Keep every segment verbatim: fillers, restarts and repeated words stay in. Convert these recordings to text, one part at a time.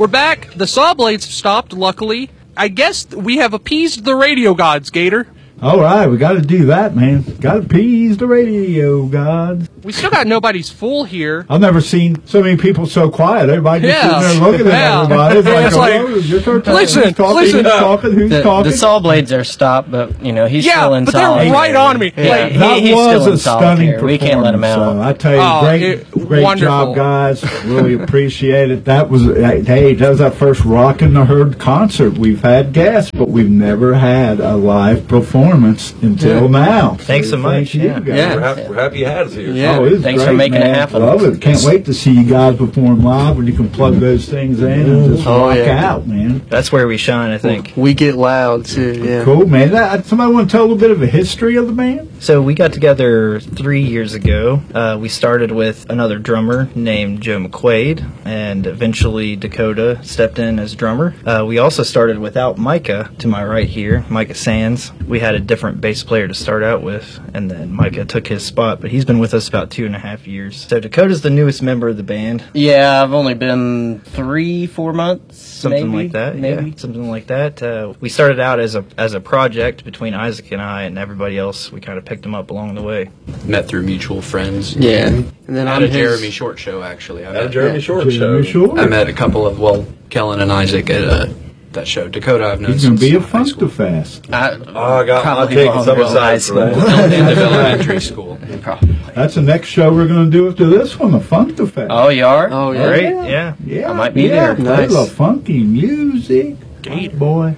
We're back. The saw blades have stopped, luckily. I guess we have appeased the radio gods, Gator. All right, we got to do that, man. Got to appease the radio gods. We still got Nobody's Fool here. I've never seen so many people so quiet. Everybody just Yeah. sitting there looking Yeah. at everybody. It's like, It's like, oh, your turn. listen, who's talking, listen. Who's talking? Who's The, talking? the saw blades are stopped, but, you know, he's Yeah, still in but they're solitary. right on me. Yeah, Like, he- that he's was still in a stunning solitary. We can't let him out. So I tell you, Oh, great, it- great wonderful. job, guys. Really appreciate it. That was, hey, that was our first Rockin' the Herd concert. We've had guests, but we've never had a live performance until now. Thanks so much, Thank you, yeah. guys. We're happy, we're happy you had us here. Yeah. Oh, it was Thanks for great, making it man. happen. Love it. Can't wait to see you guys perform live when you can plug those things in and just Oh, rock yeah. out, man. That's where we shine, I think. We get loud too, yeah. Cool, man. That, somebody want to tell a little bit of a history of the band? So we got together three years ago. Uh, we started with another drummer named Joe McQuaid, and eventually Dakota stepped in as drummer. Uh, we also started without Micah, to my right here, Micah Sands. We had a different bass player to start out with, and then Micah took his spot, but he's been with us about two and a half years. So Dakota's the newest member of the band. Yeah, I've only been three, four months, Something maybe, like that, maybe. yeah, something like that. Uh, we started out as a as a project between Isaac and I, and everybody else. We kind of picked them up along the way. Met through mutual friends. Yeah. And then At I'm a his, Jeremy Short show, actually. I At a met, Jeremy Short Jeremy show. Short. I met a couple of, well, Kellen and Isaac at uh, that show. Dakota, I've known He's going since to be a high school. Funkafest. I, Oh, I got my Probably tickets. longer I'm than high excited for school. that. End of elementary school. probably. That's the next show we're going to do after this one, the Funkafest. Oh, you are? Oh, yeah. Great, yeah. yeah. I might be yeah, there. Play Nice. the funky music. Gator. Boy.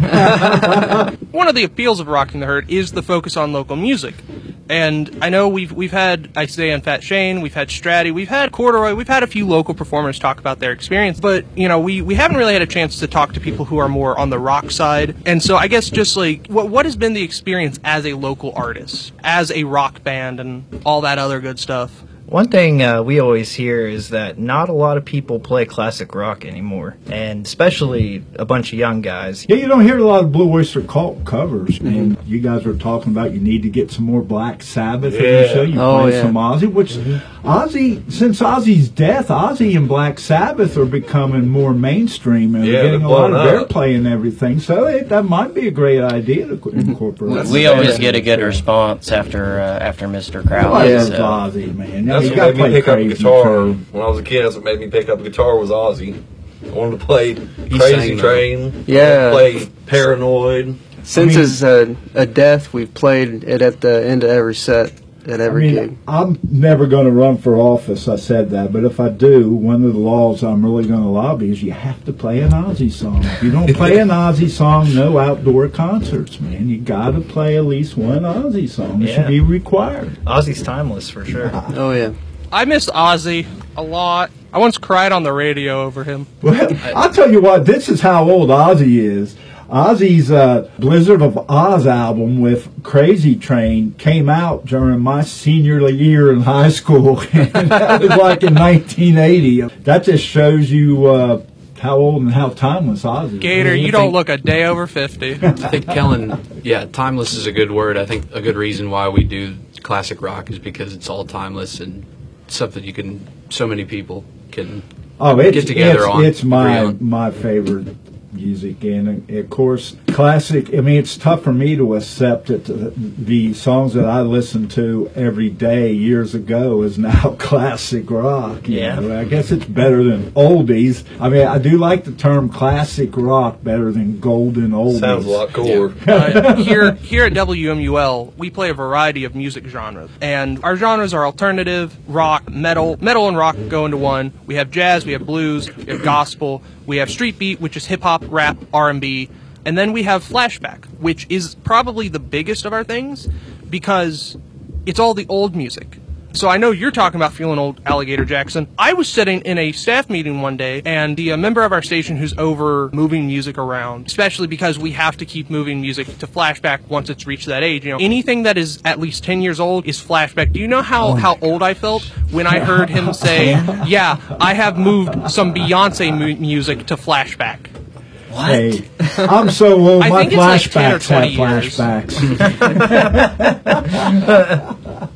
One of the appeals of Rocking the Herd is the focus on local music. And I know we've we've had Isaiah and Fat Shane, we've had Stratty, we've had Corduroy, we've had a few local performers talk about their experience, but you know we, we haven't really had a chance to talk to people who are more on the rock side. And so I guess just like what what has been the experience as a local artist, as a rock band, and all that other good stuff. One thing uh, we always hear is that not a lot of people play classic rock anymore, and especially a bunch of young guys. Yeah, you don't hear a lot of Blue Oyster Cult covers. And you guys were talking about you need to get some more Black Sabbath in Yeah. the show. You Oh, play yeah. some Ozzy, which Ozzy, since Ozzy's death, Ozzy and Black Sabbath are becoming more mainstream and Yeah, they're getting they're a lot of blowing up. airplay and everything. So it, that might be a great idea to co- incorporate. We always get a good response after uh, after Mister Crowley. I love so. Ozzy, man. Now, That's you what gotta made me play pick up a Crazy guitar Train. when I was a kid. That's what made me pick up a guitar was Ozzy. I wanted to play sang Crazy that. Train. Yeah. I wanted to play Paranoid. Since I mean- his uh, a death, we've played it at the end of every set at I every mean, gig. I'm never going to run for office. I said that, but if I do, one of the laws I'm really going to lobby is you have to play an Ozzy song. If you don't play an Ozzy song, no outdoor concerts, man. You got to play at least one Ozzy song. It Yeah. should be required. Ozzy's timeless for sure. Oh yeah. I missed Ozzy a lot. I once cried on the radio over him. Well, I'll tell you what. This is how old Ozzy is. Ozzy's uh, Blizzard of Oz album with Crazy Train came out during my senior year in high school. And that was like in nineteen eighty. That just shows you uh, how old and how timeless Ozzy is. Gator, you don't look a day over fifty. I think Kellen, yeah, timeless is a good word. I think a good reason why we do classic rock is because it's all timeless and something you can, so many people can Oh, it's, get together it's, on. it's my agree on. my favorite music, and of course, classic. I mean, it's tough for me to accept that the, the songs that I listened to every day years ago is now classic rock. you Yeah. know. I guess it's better than oldies. I mean, I do like the term classic rock better than golden oldies. Sounds a lot cooler. uh, here here at W M U L, we play a variety of music genres, and our genres are alternative, rock, metal. Metal and rock go into one. We have jazz, we have blues, we have gospel, we have street beat, which is hip hop, rap, R and B, and then we have flashback, which is probably the biggest of our things because it's all the old music. So I know you're talking about feeling old, Alligator Jackson. I was sitting in a staff meeting one day, and the uh, member of our station who's over moving music around, especially because we have to keep moving music to flashback once it's reached that age. You know, anything that is at least ten years old is flashback. Do you know how, how old I felt when I heard him say, yeah, I have moved some Beyonce mu- music to flashback? What? Hey, I'm so old. I My think it's like ten or flashbacks have twenty years. flashbacks.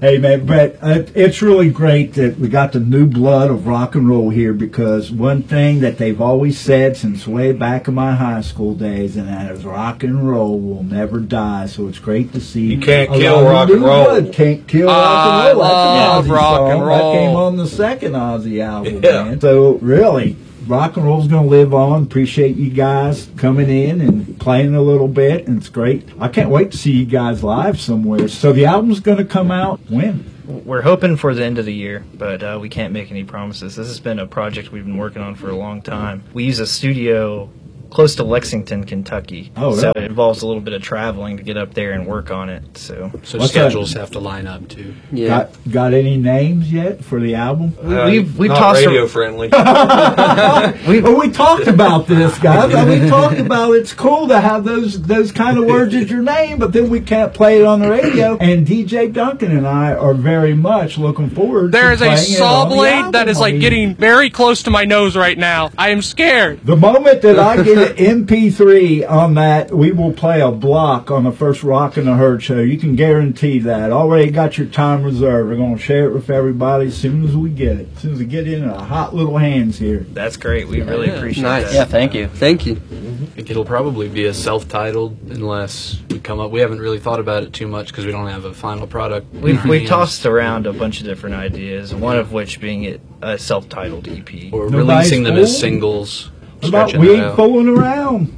Hey man, but uh, it's really great that we got the new blood of rock and roll here, because one thing that they've always said since way back in my high school days, and that is rock and roll will never die. So it's great to see. You can't a kill lot of rock new and roll. blood. Can't kill rock I and roll. That's an love Ozzy rock song. and That roll. came on the second Ozzy album, Yeah. man. So really, rock and roll's going to live on. Appreciate you guys coming in and playing a little bit, and it's great. I can't wait to see you guys live somewhere. So the album's going to come out when? We're hoping for the end of the year, but uh, we can't make any promises. This has been a project we've been working on for a long time. We use a studio close to Lexington, Kentucky. Oh, so really? it involves a little bit of traveling to get up there and work on it. So So What's schedules that? have to line up too. Yeah. Got got any names yet for the album? Uh, we've we've not tossed radio a- friendly. We, well, we talked about this, guys. I mean, we talked about it's cool to have those those kind of words as your name, but then we can't play it on the radio. And D J Duncan and I are very much looking forward There to is a playing it saw on the blade album. that is I like mean, getting very close to my nose right now. I am scared. The moment that I get an M P three on that, we will play a block on the first Rock and the Herd show. You can guarantee that. Already got your time reserved. We're going to share it with everybody as soon as we get it. As soon as we get in our hot little hands here. That's great. We really appreciate Nice. that. Yeah, thank you. Thank you. I think it'll probably be a self-titled unless we come up. We haven't really thought about it too much because we don't have a final product. We've, in our we've hands. tossed around a bunch of different ideas, one of which being it a self-titled E P. Or Nobody's releasing them as fooled? singles. What about stretching we it ain't out. fooling around?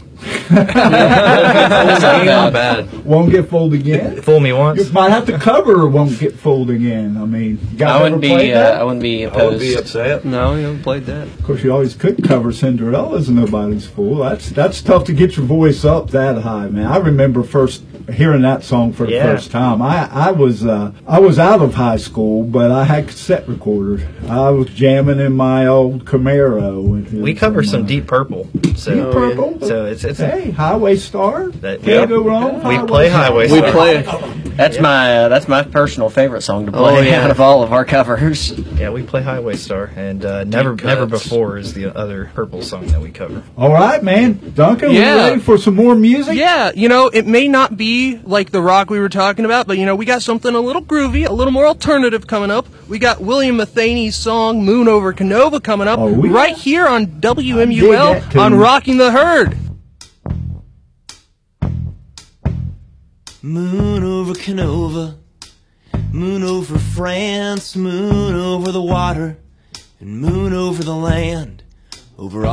Not bad. Won't get fooled again. Fool me You once. might have to cover or won't get fooled again. I mean, you guys I wouldn't ever played be. Uh, that? I wouldn't be I would opposed. be upset. No, you haven't played that. Of course, you always could cover Cinderella's and Nobody's Fool. That's that's tough to get your voice up that high, man. I remember first hearing that song for the Yeah. first time. I I was uh, I was out of high school, but I had cassette recorders. I was jamming in my old Camaro. with We some, cover uh, some Deep Purple. So, Deep Purple. so it's it's a, Hey, Highway Star. That- Can't yep. go wrong. We play Highway We Star. play. That's my. Uh, that's my personal favorite song to play Oh, yeah. out of all of our covers. Yeah, we play Highway Star, and uh, never never Cuts. before is the other Purple song that we cover. All right, man. Duncan, Yeah. we ready for some more music? Yeah, you know, it may not be like the rock we were talking about, but you know, we got something a little groovy, a little more alternative coming up. We got William Mathaney's song "Moon Over Canova" coming up Oh, yeah. right here on W M I U dig L that tune. on Rocking the Herd. Moon over Canova, moon over France, moon over the water, and moon over the land, over